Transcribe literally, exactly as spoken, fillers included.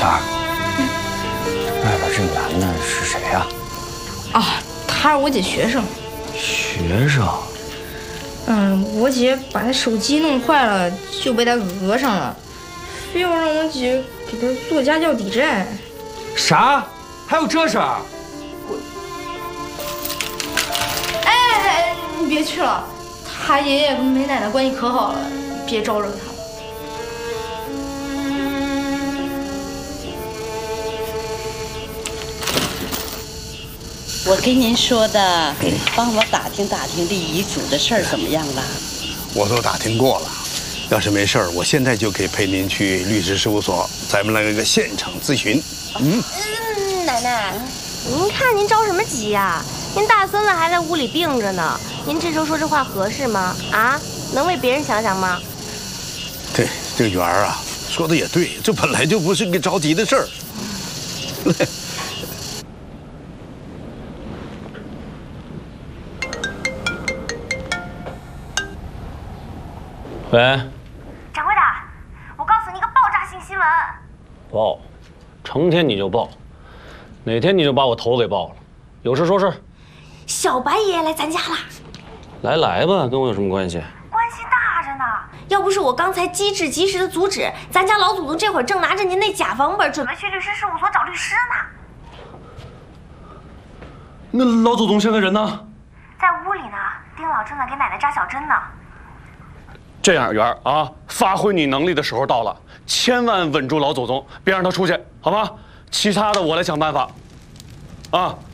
小二，外边这男的是谁呀？ 啊，他是我姐学生。 学生？ 嗯，我姐把他手机弄坏了，就被他讹上了，非要让我姐给他做家教抵债。 啥？还有这事儿？ 哎哎哎，你别去了，他爷爷跟梅奶奶关系可好了，别招惹他。 我跟您说的，帮我打听打听这遗嘱的事儿怎么样了？ 我都打听过了，要是没事儿，我现在就可以陪您去律师事务所，咱们来个现场咨询。嗯， 嗯，奶奶，您看您着什么急呀？您大孙子还在屋里病着呢，您这时候说这话合适吗？啊，能为别人想想吗？ 对，这个圆儿啊，说的也对，这本来就不是个着急的事儿。 喂， 掌柜的，我告诉你一个爆炸性新闻。 报，成天你就报，哪天你就把我头给爆了？有事说事。 小白爷爷来咱家了。 来来吧，跟我有什么关系？ 关系大着呢。要不是我刚才机智及时的阻止，咱家老祖宗这会儿正拿着您那假房本，准备去律师事务所找律师呢。 那老祖宗现在人呢？ 在屋里呢，丁老正在给奶奶扎小针呢。 这样，圆儿啊，发挥你能力的时候到了，千万稳住老祖宗，别让他出去，好吧？其他的我来想办法，啊。